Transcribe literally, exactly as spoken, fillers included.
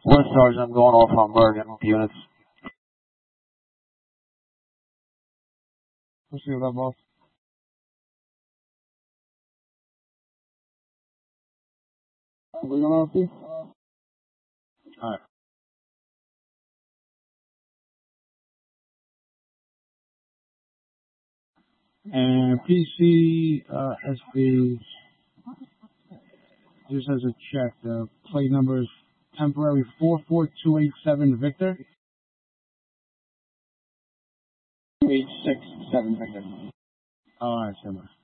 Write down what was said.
One Sergeant, I'm going off on Bergen units. Let's see what that boss. We're going to see. Alright. And P C uh, S B just as a check. The plate number is temporary four four two eight seven Victor. eight six seven Victor. Alright, Simmer.